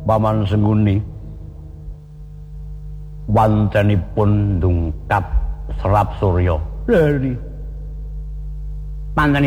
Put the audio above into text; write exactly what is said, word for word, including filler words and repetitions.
Paman Sengguni wancanipun ndungkap serap surya. Lha pancen